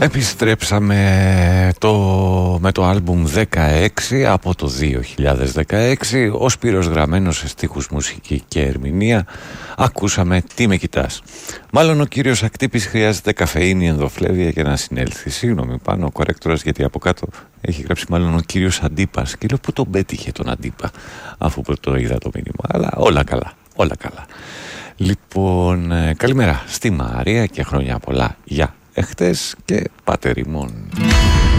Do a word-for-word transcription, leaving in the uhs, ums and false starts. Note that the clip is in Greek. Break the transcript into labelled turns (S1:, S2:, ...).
S1: Επιστρέψαμε το, με το άλμπουμ δεκαέξι από το δύο χιλιάδες δεκαέξι. Ο Σπύρος Γραμμένος σε στίχους, μουσική και ερμηνεία. Ακούσαμε «Τι με κοιτάς». Μάλλον ο κύριος Ακτύπης χρειάζεται καφεΐνη, ενδοφλέβεια για να συνέλθει. Συγγνώμη πάνω ο κορέκτορας, γιατί από κάτω έχει γράψει μάλλον ο κύριος Αντίπας. Και λέω πού τον πέτυχε τον Αντίπα, αφού το είδα το μήνυμα. Αλλά όλα καλά, όλα καλά. Λοιπόν, καλημέρα στη Μαρία και χρόνια πολλά για εχτες και πάτερ ημών.